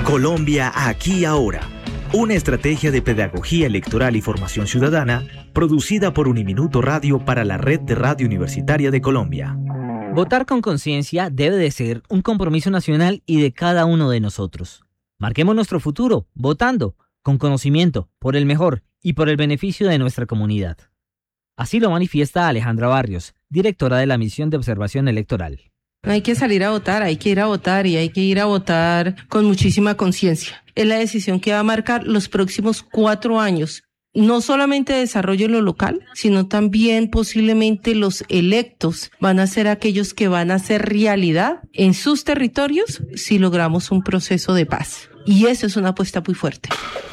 Colombia aquí ahora. Una estrategia de pedagogía electoral y formación ciudadana producida por Uniminuto Radio para la Red de Radio Universitaria de Colombia. Votar con conciencia debe de ser un compromiso nacional y de cada uno de nosotros. Marquemos nuestro futuro, votando, con conocimiento, por el mejor y por el beneficio de nuestra comunidad. Así lo manifiesta Alejandra Barrios, directora de la Misión de Observación Electoral. Hay que salir a votar, hay que ir a votar y hay que ir a votar con muchísima conciencia. Es la decisión que va a marcar los próximos 4 años. No solamente desarrollo en lo local, sino también posiblemente los electos van a ser aquellos que van a hacer realidad en sus territorios si logramos un proceso de paz. Y eso es una apuesta muy fuerte.